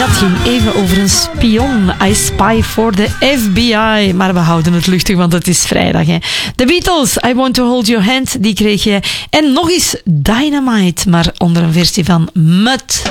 Dat ging even over een spion. I spy for the FBI. Maar we houden het luchtig, want het is vrijdag. Hè. The Beatles, I Want to Hold Your Hand, die kreeg je. En nog eens Dynamite, maar onder een versie van Mud.